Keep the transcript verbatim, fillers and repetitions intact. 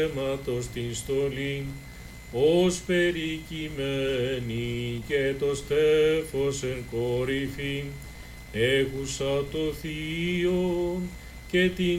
αίματος την στολή, ως περικειμένη και το στέφος εν κορυφή, έχουσα το θείο και την